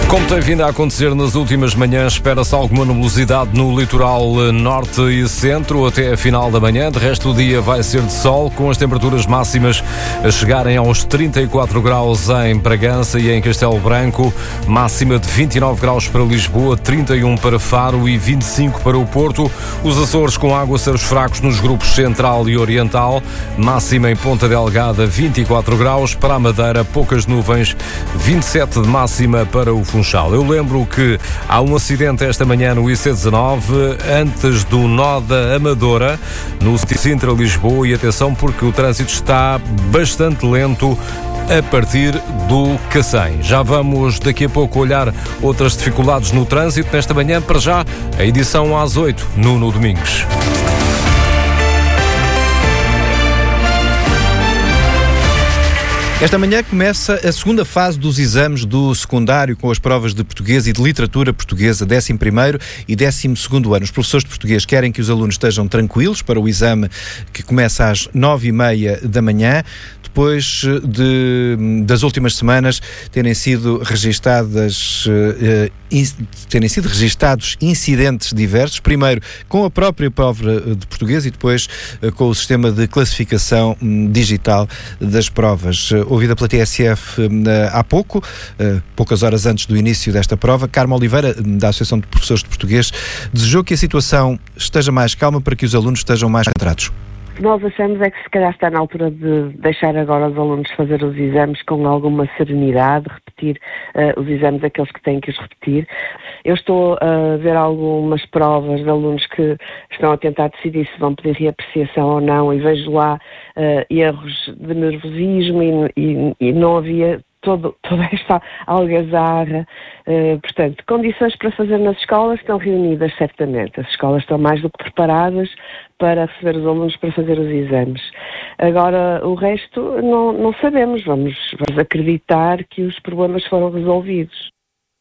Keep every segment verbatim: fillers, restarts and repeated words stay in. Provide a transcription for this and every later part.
Como tem vindo a acontecer nas últimas manhãs, espera-se alguma nebulosidade no litoral norte e centro até a final da manhã. De resto, o dia vai ser de sol, com as temperaturas máximas a chegarem aos trinta e quatro graus em Bragança e em Castelo Branco, máxima de vinte e nove graus para Lisboa, trinta e um para Faro e vinte e cinco para o Porto. Os Açores com aguaceiros fracos nos grupos central e oriental, máxima em Ponta Delgada, vinte e quatro graus. Para a Madeira, poucas nuvens, vinte e sete de máxima para o Funchal. Eu lembro que há um acidente esta manhã no I C dezanove, antes do nó da Amadora, no Sintra Lisboa, e atenção porque o trânsito está bastante lento a partir do Cacém. Já vamos daqui a pouco olhar outras dificuldades no trânsito nesta manhã. Para já, a edição às oito, Nuno Domingos. Esta manhã começa a segunda fase dos exames do secundário, com as provas de português e de literatura portuguesa, décimo primeiro e décimo segundo ano. Os professores de português querem que os alunos estejam tranquilos para o exame que começa às nove e meia da manhã, depois de, das últimas semanas terem sido registadas, uh, in, terem sido registados incidentes diversos, primeiro com a própria prova de português e depois uh, com o sistema de classificação um, digital das provas. Uh, ouvida pela T S F uh, há pouco, uh, poucas horas antes do início desta prova, Carmo Oliveira, da Associação de Professores de Português, desejou que a situação esteja mais calma para que os alunos estejam mais concentrados. Nós achamos é que se calhar está na altura de deixar agora os alunos fazer os exames com alguma serenidade, repetir uh, os exames aqueles que têm que os repetir. Eu estou a ver algumas provas de alunos que estão a tentar decidir se vão pedir reapreciação ou não, e vejo lá uh, erros de nervosismo e, e, e não havia todo, toda esta algazarra. Uh, portanto, condições para fazer nas escolas estão reunidas certamente. As escolas estão mais do que preparadas para receber os alunos para fazer os exames. Agora, o resto não, não sabemos. Vamos, vamos acreditar que os problemas foram resolvidos.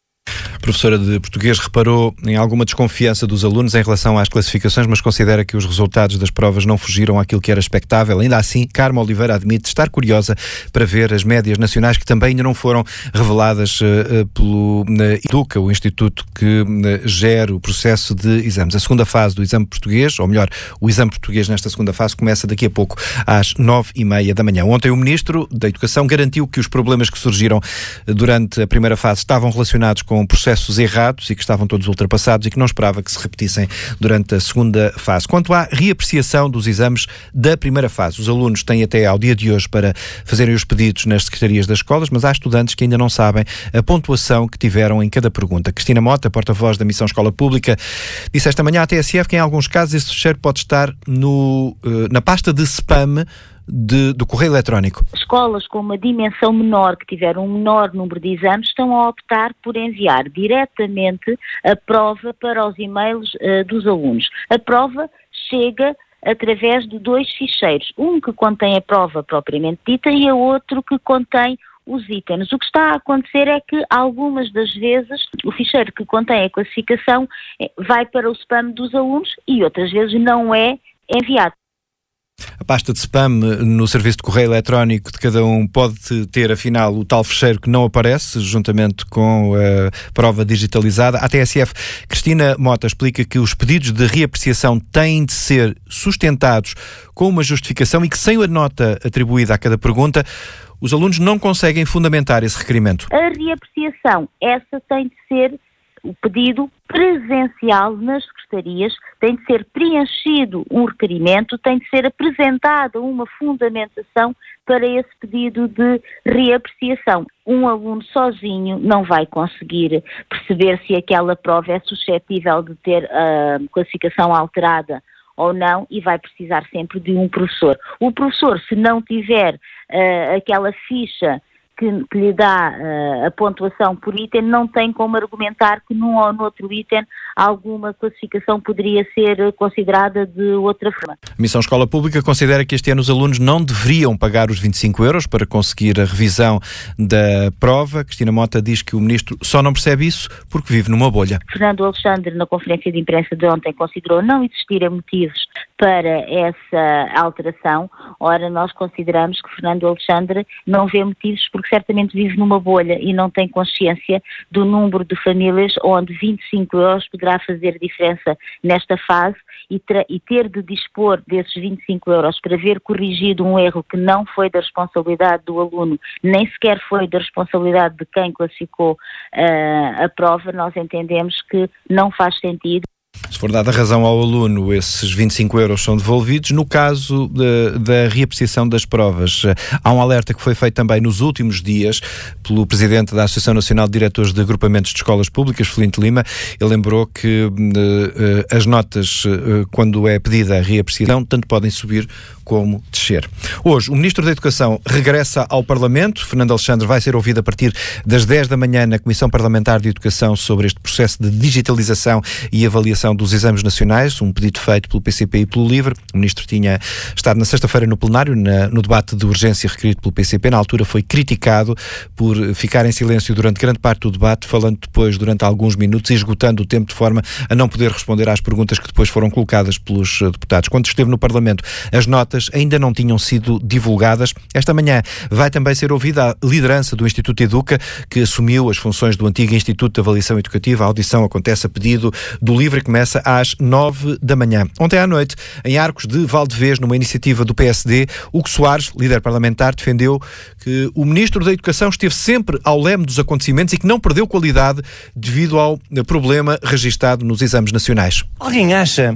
A professora de português reparou em alguma desconfiança dos alunos em relação às classificações, mas considera que os resultados das provas não fugiram àquilo que era expectável. Ainda assim, Carmo Oliveira admite estar curiosa para ver as médias nacionais, que também ainda não foram reveladas uh, pelo uh, Educa, o instituto que uh, gera o processo de exames. A segunda fase do exame português, ou melhor, o exame português nesta segunda fase, começa daqui a pouco, às nove e meia da manhã. Ontem o Ministro da Educação garantiu que os problemas que surgiram durante a primeira fase estavam relacionados com processos errados e que estavam todos ultrapassados e que não esperava que se repetissem durante a segunda fase. Quanto à reapreciação dos exames da primeira fase, os alunos têm até ao dia de hoje para fazerem os pedidos nas secretarias das escolas, mas há estudantes que ainda não sabem a pontuação que tiveram em cada pergunta. Cristina Mota, porta-voz da Missão Escola Pública, disse esta manhã à T S F que em alguns casos esse fecheiro pode estar no, na pasta de spam De, do correio eletrónico. Escolas com uma dimensão menor, que tiveram um menor número de exames, estão a optar por enviar diretamente a prova para os e-mails uh, dos alunos. A prova chega através de dois ficheiros, um que contém a prova propriamente dita e o outro que contém os itens. O que está a acontecer é que algumas das vezes o ficheiro que contém a classificação vai para o spam dos alunos e outras vezes não é enviado. A pasta de spam no serviço de correio eletrónico de cada um pode ter, afinal, o tal fecheiro que não aparece, juntamente com a prova digitalizada. A T S F, Cristina Mota, explica que os pedidos de reapreciação têm de ser sustentados com uma justificação e que, sem a nota atribuída a cada pergunta, os alunos não conseguem fundamentar esse requerimento. A reapreciação, essa tem de ser o pedido presencial nas secretarias, tem de ser preenchido um requerimento, tem de ser apresentada uma fundamentação para esse pedido de reapreciação. Um aluno sozinho não vai conseguir perceber se aquela prova é suscetível de ter a classificação alterada ou não, e vai precisar sempre de um professor. O professor, se não tiver uh, aquela ficha Que, que lhe dá uh, a pontuação por item, não tem como argumentar que num ou noutro item alguma classificação poderia ser considerada de outra forma. A Missão Escola Pública considera que este ano os alunos não deveriam pagar os vinte e cinco euros para conseguir a revisão da prova. Cristina Mota diz que o Ministro só não percebe isso porque vive numa bolha. Fernando Alexandre, na conferência de imprensa de ontem, considerou não existirem motivos para essa alteração. Ora, nós consideramos que Fernando Alexandre não vê motivos, porque certamente vive numa bolha e não tem consciência do número de famílias onde vinte e cinco euros poderá fazer diferença nesta fase e, tra- e ter de dispor desses vinte e cinco euros para ver corrigido um erro que não foi da responsabilidade do aluno, nem sequer foi da responsabilidade de quem classificou uh, a prova, nós entendemos que não faz sentido. Se for dada razão ao aluno, esses vinte e cinco euros são devolvidos. No caso de, da reapreciação das provas, há um alerta que foi feito também nos últimos dias pelo Presidente da Associação Nacional de Diretores de Agrupamentos de Escolas Públicas, Felinto Lima. Ele lembrou que uh, as notas, uh, quando é pedida a reapreciação, tanto podem subir como descer. Hoje, o Ministro da Educação regressa ao Parlamento. Fernando Alexandre vai ser ouvido a partir das dez da manhã na Comissão Parlamentar de Educação sobre este processo de digitalização e avaliação dos exames nacionais, um pedido feito pelo P C P e pelo LIVRE. O Ministro tinha estado na sexta-feira no plenário, na, no debate de urgência requerido pelo P C P. Na altura foi criticado por ficar em silêncio durante grande parte do debate, falando depois durante alguns minutos e esgotando o tempo de forma a não poder responder às perguntas que depois foram colocadas pelos deputados. Quando esteve no Parlamento, as notas ainda não tinham sido divulgadas. Esta manhã vai também ser ouvida a liderança do Instituto Educa, que assumiu as funções do antigo Instituto de Avaliação Educativa. A audição acontece a pedido do LIVRE e começa às nove da manhã. Ontem à noite, em Arcos de Valdevez, numa iniciativa do P S D, Hugo Soares, líder parlamentar, defendeu que o Ministro da Educação esteve sempre ao leme dos acontecimentos e que não perdeu qualidade devido ao problema registado nos exames nacionais. Alguém acha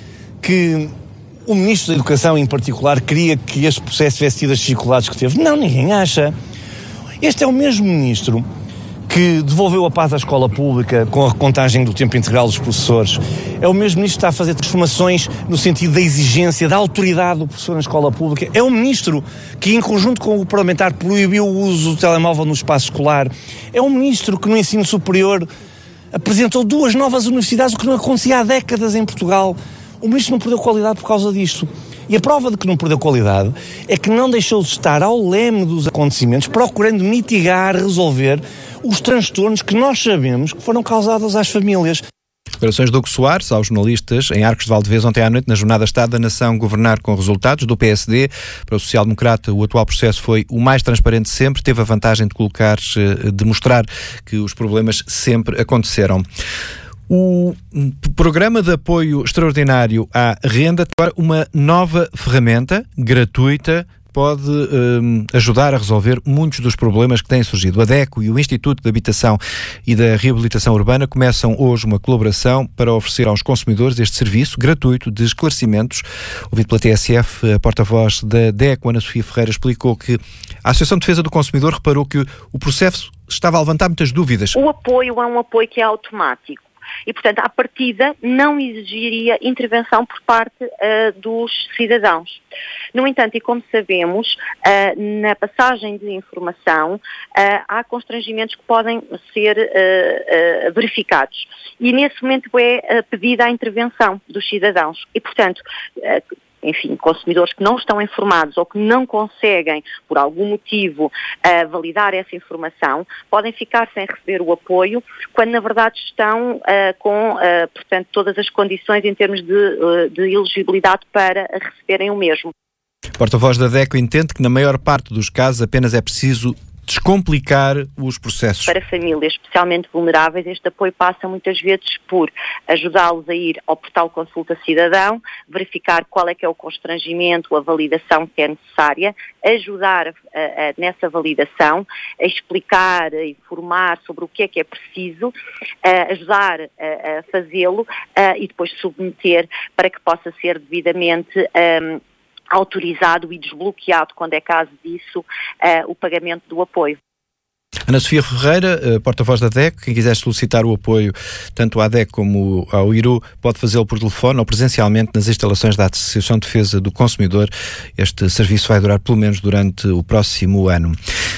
que o Ministro da Educação, em particular, queria que este processo tivesse tido as dificuldades que teve? Não, ninguém acha. Este é o mesmo Ministro que devolveu a paz à escola pública com a recontagem do tempo integral dos professores. É o mesmo Ministro que está a fazer transformações no sentido da exigência, da autoridade do professor na escola pública. É o Ministro que, em conjunto com o parlamentar, proibiu o uso do telemóvel no espaço escolar. É o Ministro que, no ensino superior, apresentou duas novas universidades, o que não acontecia há décadas em Portugal. O Ministro não perdeu qualidade por causa disto. E a prova de que não perdeu qualidade é que não deixou de estar ao leme dos acontecimentos, procurando mitigar, resolver os transtornos que nós sabemos que foram causados às famílias. Declarações de Hugo Soares aos jornalistas em Arcos de Valdevez ontem à noite na jornada Estado da Nação Governar com Resultados do P S D. Para o social-democrata, o atual processo foi o mais transparente sempre, teve a vantagem de colocar, de mostrar que os problemas sempre aconteceram. O Programa de Apoio Extraordinário à Renda tem agora uma nova ferramenta gratuita, pode um, ajudar a resolver muitos dos problemas que têm surgido. A DECO e o Instituto de Habitação e da Reabilitação Urbana começam hoje uma colaboração para oferecer aos consumidores este serviço gratuito de esclarecimentos. Ouvido pela T S F, a porta-voz da DECO, Ana Sofia Ferreira, explicou que a Associação de Defesa do Consumidor reparou que o processo estava a levantar muitas dúvidas. O apoio é um apoio que é automático. E, portanto, à partida, não exigiria intervenção por parte uh, dos cidadãos. No entanto, e como sabemos, uh, na passagem de informação, uh, há constrangimentos que podem ser uh, uh, verificados. E, nesse momento, é uh, pedida a intervenção dos cidadãos. E, portanto, uh, enfim, consumidores que não estão informados ou que não conseguem, por algum motivo, uh, validar essa informação, podem ficar sem receber o apoio, quando na verdade estão uh, com, uh, portanto, todas as condições em termos de, uh, de elegibilidade para receberem o mesmo. A porta-voz da DECO entende que na maior parte dos casos apenas é preciso descomplicar os processos. Para famílias especialmente vulneráveis, este apoio passa muitas vezes por ajudá-los a ir ao portal Consulta Cidadão, verificar qual é que é o constrangimento, a validação que é necessária, ajudar a, a, nessa validação, a explicar, a informar sobre o que é que é preciso, a ajudar a, a fazê-lo a, e depois submeter para que possa ser devidamente um, autorizado e desbloqueado, quando é caso disso, uh, o pagamento do apoio. Ana Sofia Ferreira, porta-voz da DECO, quem quiser solicitar o apoio tanto à DECO como ao I R U pode fazê-lo por telefone ou presencialmente nas instalações da Associação de Defesa do Consumidor. Este serviço vai durar pelo menos durante o próximo ano.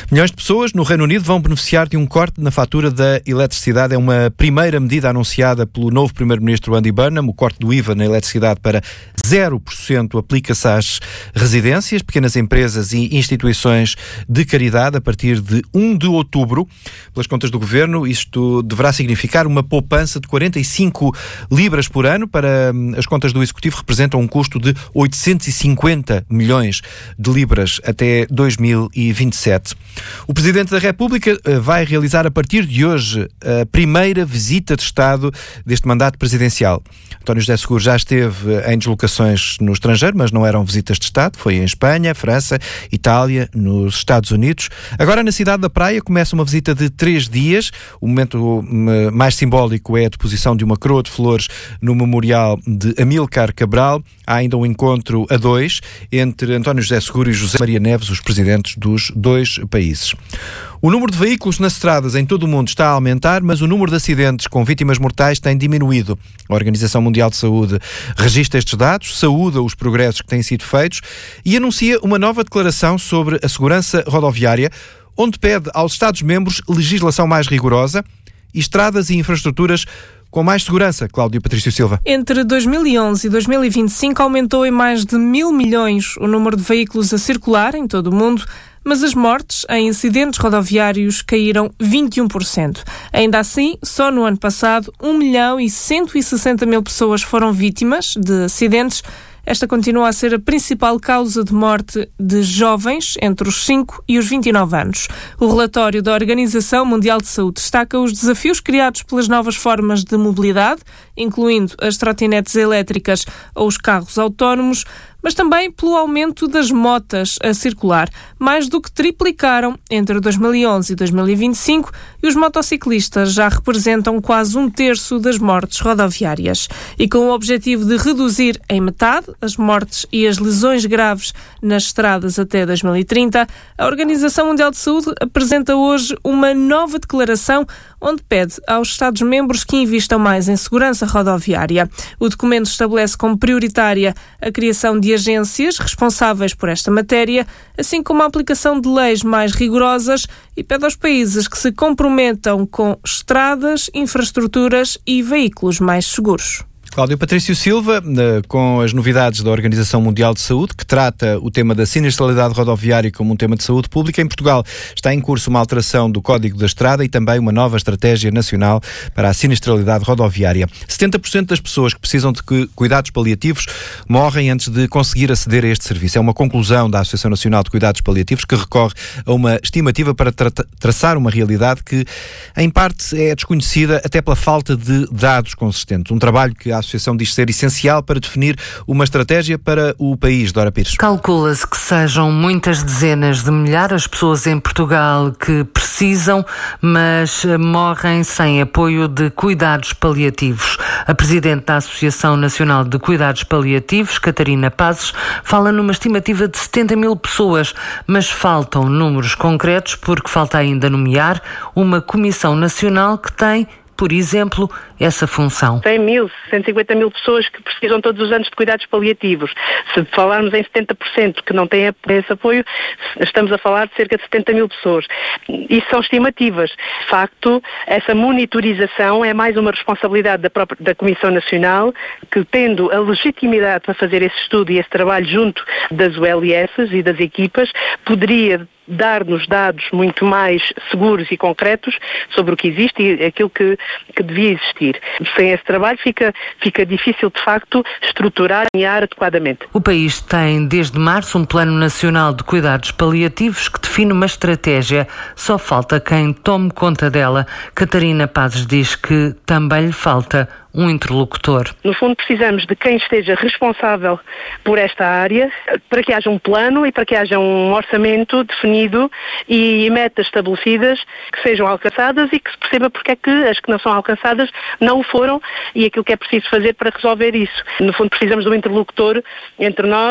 Milhões de pessoas no Reino Unido vão beneficiar de um corte na fatura da eletricidade. É uma primeira medida anunciada pelo novo primeiro-ministro Andy Burnham. O corte do I V A na eletricidade para zero por cento aplica-se às residências, pequenas empresas e instituições de caridade a partir de primeiro de outubro. Pelas contas do Governo, isto deverá significar uma poupança de quarenta e cinco libras por ano. Para as contas do Executivo, representam um custo de oitocentos e cinquenta milhões de libras até dois mil e vinte e sete. O Presidente da República vai realizar a partir de hoje a primeira visita de Estado deste mandato presidencial. António José Seguro já esteve em deslocações no estrangeiro, mas não eram visitas de Estado. Foi em Espanha, França, Itália, nos Estados Unidos. Agora, na cidade da Praia, começa uma visita de três dias. O momento mais simbólico é a deposição de uma coroa de flores no memorial de Amílcar Cabral. Há ainda um encontro a dois entre António José Seguro e José Maria Neves, os presidentes dos dois países. O número de veículos nas estradas em todo o mundo está a aumentar, mas o número de acidentes com vítimas mortais tem diminuído. A Organização Mundial de Saúde registra estes dados, saúda os progressos que têm sido feitos e anuncia uma nova declaração sobre a segurança rodoviária, onde pede aos Estados-membros legislação mais rigorosa e estradas e infraestruturas com mais segurança. Cláudio Patrício Silva. Entre dois mil e onze e dois mil e vinte e cinco aumentou em mais de mil milhões o número de veículos a circular em todo o mundo, mas as mortes em incidentes rodoviários caíram vinte e um por cento. Ainda assim, só no ano passado, um milhão e cento e sessenta mil pessoas foram vítimas de acidentes. Esta continua a ser a principal causa de morte de jovens entre os cinco e os vinte e nove anos. O relatório da Organização Mundial de Saúde destaca os desafios criados pelas novas formas de mobilidade, incluindo as trotinetes elétricas ou os carros autónomos, mas também pelo aumento das motas a circular, mais do que triplicaram entre dois mil e onze e dois mil e vinte e cinco, e os motociclistas já representam quase um terço das mortes rodoviárias. E com o objetivo de reduzir em metade as mortes e as lesões graves nas estradas até dois mil e trinta, a Organização Mundial de Saúde apresenta hoje uma nova declaração onde pede aos Estados-membros que investam mais em segurança rodoviária. O documento estabelece como prioritária a criação de agências responsáveis por esta matéria, assim como a aplicação de leis mais rigorosas, e pede aos países que se comprometam com estradas, infraestruturas e veículos mais seguros. Cláudio Patrício Silva, com as novidades da Organização Mundial de Saúde, que trata o tema da sinistralidade rodoviária como um tema de saúde pública. Em Portugal está em curso uma alteração do Código da Estrada e também uma nova estratégia nacional para a sinistralidade rodoviária. setenta por cento das pessoas que precisam de cuidados paliativos morrem antes de conseguir aceder a este serviço. É uma conclusão da Associação Nacional de Cuidados Paliativos, que recorre a uma estimativa para tra- traçar uma realidade que, em parte, é desconhecida até pela falta de dados consistentes. Um trabalho que a A Associação diz ser essencial para definir uma estratégia para o país. Dora Pires. Calcula-se que sejam muitas dezenas de milhares de pessoas em Portugal que precisam, mas morrem sem apoio de cuidados paliativos. A Presidente da Associação Nacional de Cuidados Paliativos, Catarina Pazes, fala numa estimativa de setenta mil pessoas, mas faltam números concretos porque falta ainda nomear uma comissão nacional que tem, por exemplo, essa função. cem mil, cento e cinquenta mil pessoas que precisam todos os anos de cuidados paliativos. Se falarmos em setenta por cento que não têm esse apoio, estamos a falar de cerca de setenta mil pessoas. Isso são estimativas. De facto, essa monitorização é mais uma responsabilidade da, própria, da Comissão Nacional, que, tendo a legitimidade para fazer esse estudo e esse trabalho junto das U L Fs e das equipas, poderia dar-nos dados muito mais seguros e concretos sobre o que existe e aquilo que, que devia existir. Sem esse trabalho fica, fica difícil, de facto, estruturar e alinhar adequadamente. O país tem, desde março, um Plano Nacional de Cuidados Paliativos que define uma estratégia. Só falta quem tome conta dela. Catarina Pazes diz que também lhe falta um interlocutor. No fundo, precisamos de quem esteja responsável por esta área para que haja um plano e para que haja um orçamento definido e metas estabelecidas que sejam alcançadas e que se perceba porque é que as que não são alcançadas não o foram e aquilo que é preciso fazer para resolver isso. No fundo, precisamos de um interlocutor entre nós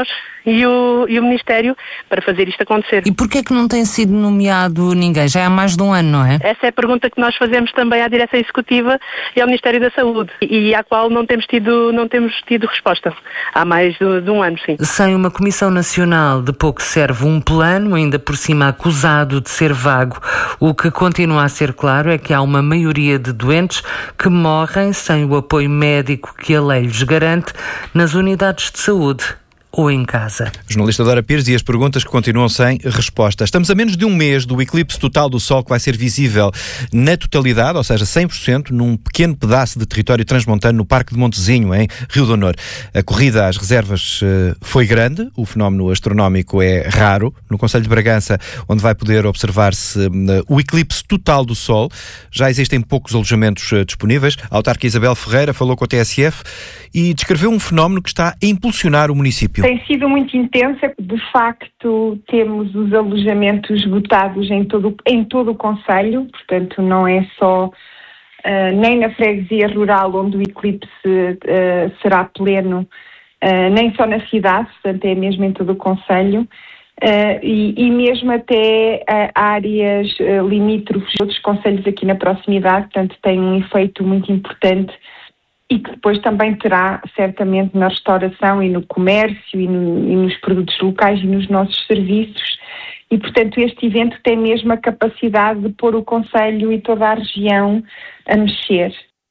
e o, e o Ministério para fazer isto acontecer. E porquê é que não tem sido nomeado ninguém? Já há mais de um ano, não é? Essa é a pergunta que nós fazemos também à Direção Executiva e ao Ministério da Saúde, e à qual não temos tido, não temos tido resposta. Há mais de, de um ano, sim. Sem uma Comissão Nacional, de pouco serve um plano, ainda por cima acusado de ser vago. O que continua a ser claro é que há uma maioria de doentes que morrem sem o apoio médico que a lei lhes garante nas unidades de saúde ou em casa. Jornalista Dora Pires, e as perguntas que continuam sem resposta. Estamos a menos de um mês do eclipse total do Sol, que vai ser visível na totalidade, ou seja, cem por cento, num pequeno pedaço de território transmontano no Parque de Montezinho, em Rio do Honor. A corrida às reservas uh, foi grande, o fenómeno astronómico é raro. No Concelho de Bragança, onde vai poder observar-se uh, o eclipse total do Sol, já existem poucos alojamentos uh, disponíveis. A autarca Isabel Ferreira falou com a T S F e descreveu um fenómeno que está a impulsionar o município. Tem sido muito intensa. De facto, temos os alojamentos esgotados em todo, em todo o concelho, portanto não é só uh, nem na freguesia rural onde o eclipse uh, será pleno, uh, nem só na cidade, portanto é mesmo em todo o concelho, uh, e, e mesmo até uh, áreas uh, limítrofes, outros concelhos aqui na proximidade, portanto tem um efeito muito importante e que depois também terá, certamente, na restauração e no comércio e, no, e nos produtos locais e nos nossos serviços. E, portanto, este evento tem mesmo a capacidade de pôr o concelho e toda a região a mexer.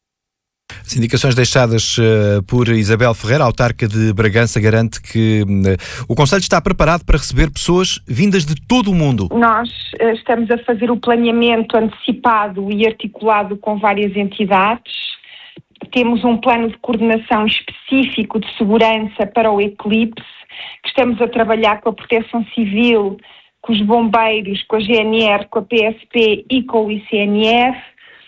As indicações deixadas uh, por Isabel Ferreira, autarca de Bragança, garante que uh, o concelho está preparado para receber pessoas vindas de todo o mundo. Nós uh, estamos a fazer o planeamento antecipado e articulado com várias entidades. Temos um plano de coordenação específico de segurança para o eclipse, que estamos a trabalhar com a Proteção Civil, com os bombeiros, com a G N R, com a P S P e com o I C N R.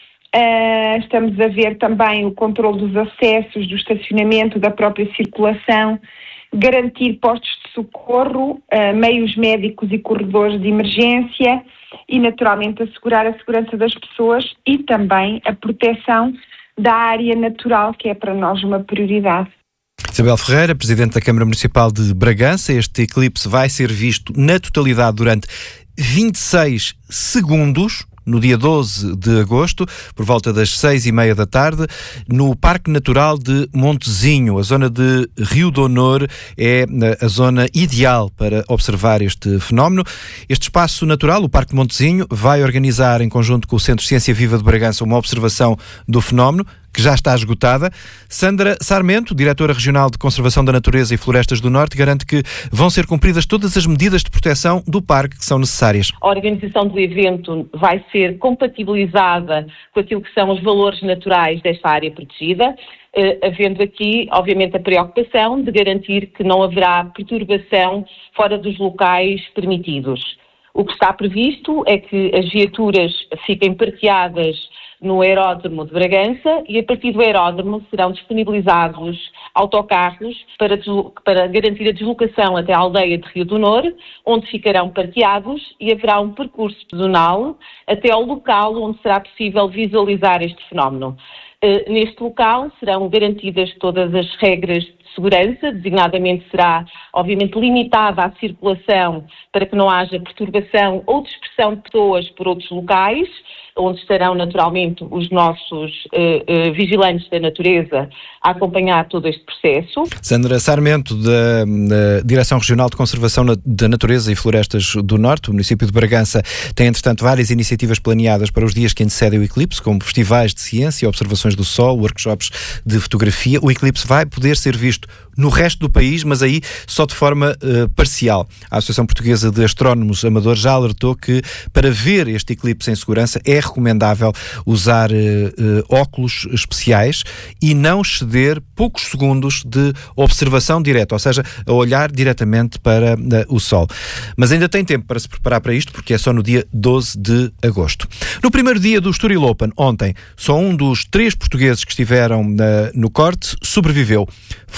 Uh, estamos a ver também o controle dos acessos, do estacionamento, da própria circulação, garantir postos de socorro, uh, meios médicos e corredores de emergência e, naturalmente, assegurar a segurança das pessoas e também a proteção da área natural, que é para nós uma prioridade. Isabel Ferreira, Presidente da Câmara Municipal de Bragança. Este eclipse vai ser visto na totalidade durante vinte e seis segundos, no dia doze de agosto, por volta das seis e meia da tarde, no Parque Natural de Montezinho. A zona de Rio do Honor é a zona ideal para observar este fenómeno. Este espaço natural, o Parque de Montezinho, vai organizar, em conjunto com o Centro Ciência Viva de Bragança, uma observação do fenómeno, que já está esgotada. Sandra Sarmento, Diretora Regional de Conservação da Natureza e Florestas do Norte, garante que vão ser cumpridas todas as medidas de proteção do parque que são necessárias. A organização do evento vai ser compatibilizada com aquilo que são os valores naturais desta área protegida, eh, havendo aqui, obviamente, a preocupação de garantir que não haverá perturbação fora dos locais permitidos. O que está previsto é que as viaturas fiquem parqueadas no aeródromo de Bragança e a partir do aeródromo serão disponibilizados autocarros para, para garantir a deslocação até a aldeia de Rio do Honor, onde ficarão parqueados e haverá um percurso pedonal até ao local onde será possível visualizar este fenómeno. Uh, neste local serão garantidas todas as regras de segurança, designadamente será, obviamente, limitada a circulação para que não haja perturbação ou dispersão de pessoas por outros locais, onde estarão naturalmente os nossos uh, uh, vigilantes da natureza a acompanhar todo este processo. Sandra Sarmento, da, da Direção Regional de Conservação da Natureza e Florestas do Norte. O município de Bragança tem, entretanto, várias iniciativas planeadas para os dias que antecedem o eclipse, como festivais de ciência, observações do sol, workshops de fotografia. O eclipse vai poder ser visto no resto do país, mas aí só de forma uh, parcial. A Associação Portuguesa de Astrónomos Amadores já alertou que, para ver este eclipse em segurança, é recomendável usar uh, uh, óculos especiais e não exceder poucos segundos de observação direta, ou seja, a olhar diretamente para uh, o Sol. Mas ainda tem tempo para se preparar para isto, porque é só no dia doze de agosto. No primeiro dia do Estoril Open, ontem, só um dos três portugueses que estiveram uh, no corte sobreviveu. Foi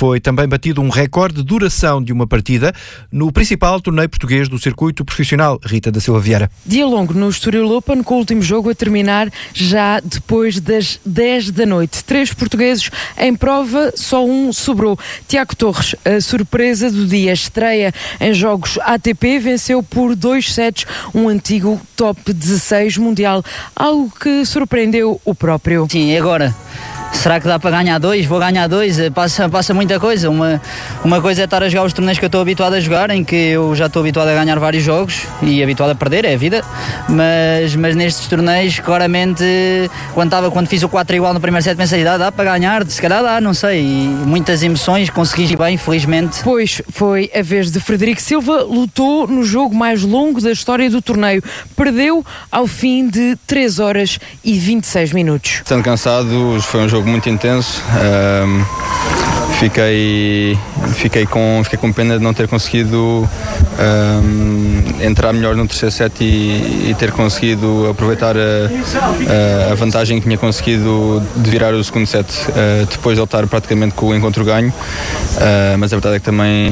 foi também batido um recorde de duração de uma partida no principal torneio português do circuito profissional. Rita da Silva Vieira. Dia longo no Estoril Open, com o último jogo a terminar já depois das dez da noite. Três portugueses em prova, só um sobrou. Tiago Torres, a surpresa do dia, estreia em jogos A T P, venceu por dois sets um antigo top dezasseis mundial, algo que surpreendeu o próprio. Sim, e agora? Será que dá para ganhar dois? Vou ganhar dois? Passa, passa muita coisa. Uma, uma coisa é estar a jogar os torneios que eu estou habituado a jogar, em que eu já estou habituado a ganhar vários jogos e habituado a perder, é a vida. Mas, mas nestes torneios, claramente, quando, estava, quando fiz o quatro igual no primeiro set, pensei, dá, dá para ganhar, se calhar dá, não sei. E muitas emoções, consegui bem, felizmente. Pois foi a vez de Frederico Silva, lutou no jogo mais longo da história do torneio. Perdeu ao fim de três horas e vinte e seis minutos. Estando cansado, foi um jogo muito intenso. Um, fiquei, fiquei, com, fiquei com pena de não ter conseguido um, entrar melhor no terceiro set e, e ter conseguido aproveitar a, a vantagem que tinha conseguido de virar o segundo set, uh, depois de ele estar praticamente com o encontro ganho. Uh, mas a verdade é que também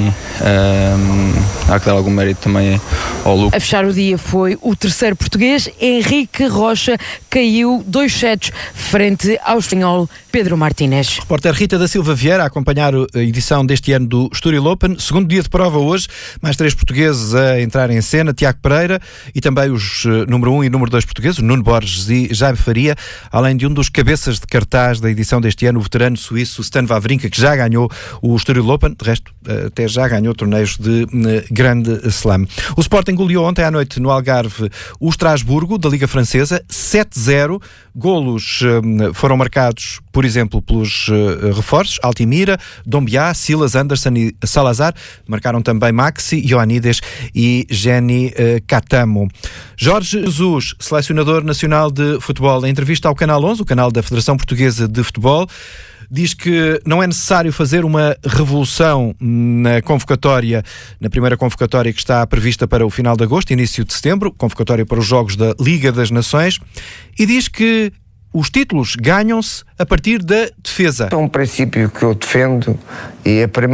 uh, há que dar algum mérito também ao Lucas. A fechar o dia foi o terceiro português, Henrique Rocha, caiu dois sets frente ao espanhol Pedro Martínez. Repórter Rita da Silva Vieira a acompanhar a edição deste ano do Estoril Open. Segundo dia de prova hoje, mais três portugueses a entrar em cena, Tiago Pereira e também os uh, número um e número dois portugueses, Nuno Borges e Jaime Faria, além de um dos cabeças de cartaz da edição deste ano, o veterano suíço Stan Wawrinka, que já ganhou o Estoril Open, de resto uh, até já ganhou torneios de uh, grande slam. O Sporting goleou ontem à noite no Algarve o Estrasburgo, da Liga Francesa, sete zero. Golos uh, foram marcados, por exemplo, pelos uh, reforços, Altimira, Dombiá, Silas, Anderson e Salazar. Marcaram também Maxi, Ioannides e Jenny uh, Catamo. Jorge Jesus, selecionador nacional de futebol, em entrevista ao Canal onze, o canal da Federação Portuguesa de Futebol, diz que não é necessário fazer uma revolução na convocatória, na primeira convocatória que está prevista para o final de agosto, início de setembro, convocatória para os Jogos da Liga das Nações, e diz que os títulos ganham-se a partir da defesa. É um princípio que eu defendo e a primeira